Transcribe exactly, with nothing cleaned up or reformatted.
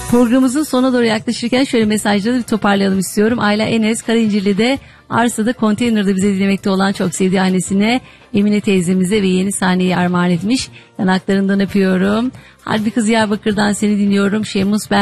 Programımızın sona doğru yaklaşırken şöyle mesajları bir toparlayalım istiyorum. Ayla Enes Karayincirli'de arsada konteynerde bize dinlemekte olan çok sevdiği annesine Emine teyzemize ve yeni sahneyi armağan etmiş. Yanaklarından öpüyorum. Harbi Kız Diyarbakır'dan seni dinliyorum. Şemus ben.